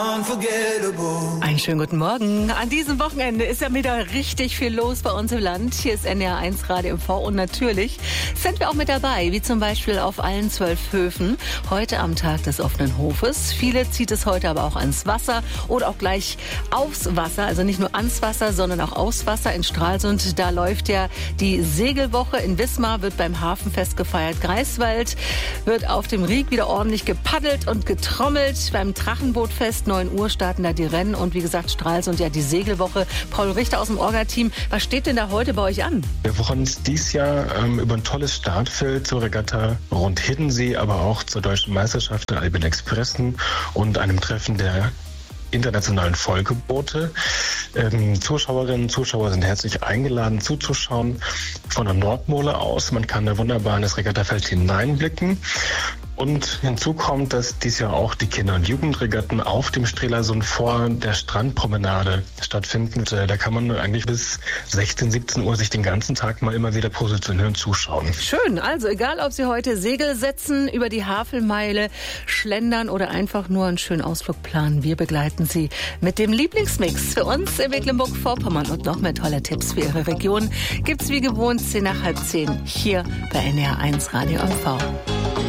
Einen schönen guten Morgen. An diesem Wochenende ist ja wieder richtig viel los bei uns im Land. Hier ist NDR1 Radio MV und natürlich sind wir auch mit dabei, wie zum Beispiel auf allen 12 Höfen. Heute am Tag des offenen Hofes. Viele zieht es heute aber auch ans Wasser oder auch gleich aufs Wasser. Also nicht nur ans Wasser, sondern auch aufs Wasser in Stralsund. Da läuft ja die Segelwoche. In Wismar wird beim Hafenfest gefeiert. Greifswald wird auf dem Rieg wieder ordentlich gepaddelt und getrommelt. Beim Drachenbootfest 9 Uhr starten da die Rennen und wie gesagt Stralsund ja die Segelwoche. Paul Richter aus dem Orga-Team, was steht denn da heute bei euch an? Wir freuen uns dieses Jahr über ein tolles Startfeld zur Regatta rund Hiddensee, aber auch zur Deutschen Meisterschaft der Albin Expressen und einem Treffen der internationalen Vollgeboote. Zuschauerinnen und Zuschauer sind herzlich eingeladen zuzuschauen von der Nordmole aus. Man kann da wunderbar in das Regattafeld hineinblicken. Und hinzu kommt, dass dies Jahr auch die Kinder- und Jugendregatten auf dem Strelasund vor der Strandpromenade stattfinden. Da kann man eigentlich bis 16, 17 Uhr sich den ganzen Tag mal immer wieder positionieren und zuschauen. Schön, also egal, ob Sie heute Segel setzen, über die Havelmeile schlendern oder einfach nur einen schönen Ausflug planen. Wir begleiten Sie mit dem Lieblingsmix. Für uns in Mecklenburg-Vorpommern und noch mehr tolle Tipps für Ihre Region gibt's wie gewohnt 10 nach halb 10 hier bei NDR1 Radio MV.